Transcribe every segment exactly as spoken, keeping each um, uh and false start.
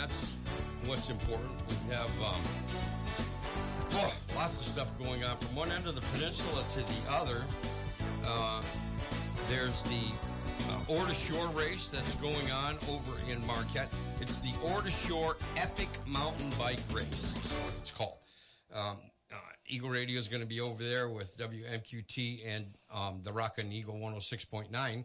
that's what's important. We have um, oh, lots of stuff going on from one end of the peninsula to the other. Uh, there's the uh, Ore to Shore race that's going on over in Marquette. It's the Ore to Shore Epic Mountain Bike Race, is what it's called. Um, uh, Eagle Radio is going to be over there with W M Q T and um, the Rockin' Eagle one oh six point nine.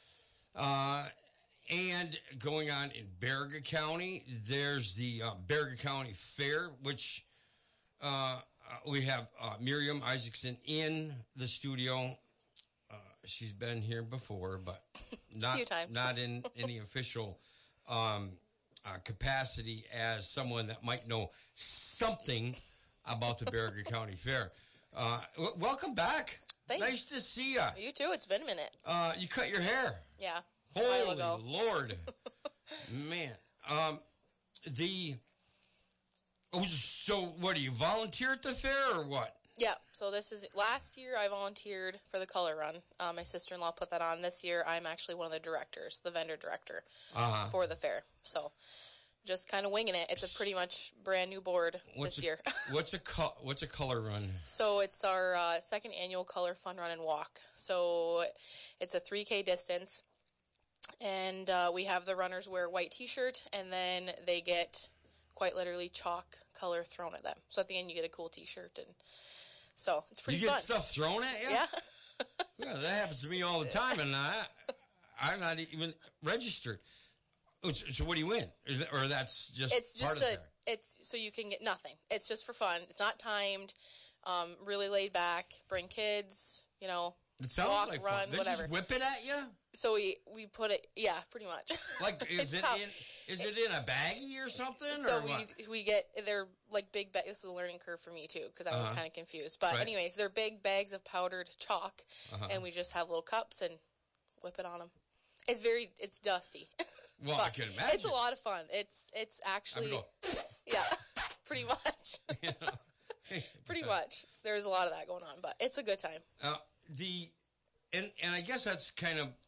Uh, and going on in Baraga County, there's the uh, Baraga County Fair, which uh, uh, we have uh, Miriam Isaacson in the studio. Uh, she's been here before, but not not in any official um, uh, capacity as someone that might know something about the Baraga County Fair. Uh, w- welcome back. Thanks. Nice to see you. You too. It's been a minute. Uh, you cut your hair. Yeah. Holy Lord. Man. Um, the, oh, so what, do you volunteer at the fair or what? Yeah. So this is, last year I volunteered for the color run. Uh, my sister-in-law put that on. This year I'm actually one of the directors, the vendor director uh-huh. for the fair. So just kind of winging it. It's a pretty much brand new board what's this a, year. what's a co- what's a color run? So it's our uh, second annual color fun run and walk. So it's a three K distance. And uh, we have the runners wear a white T-shirt, and then they get quite literally chalk color thrown at them. So at the end, you get a cool T-shirt, and so it's pretty. You get fun. stuff thrown at you? Yeah. Yeah, that happens to me all the time, and I, I'm not even registered. So what do you win? Is it, or that's just it's part just of a, there? It's so you can get nothing. It's just for fun. It's not timed. Um, really laid back. Bring kids. You know. It sounds walk, like run, fun. They whatever. just whip it at you? So we, we put it, yeah, pretty much. Like, is it how, in is it in a baggie or something? So or we what? we get, they're like big bags. This was a learning curve for me too, because I was Uh-huh. kind of confused. But right. anyways, they're big bags of powdered chalk, uh-huh. and we just have little cups and whip it on them. It's very, it's dusty. Well, I can imagine. It's a lot of fun. It's it's actually, go, yeah, pretty much. Pretty much. There's a lot of that going on, but it's a good time. Uh, the and and I guess that's kind of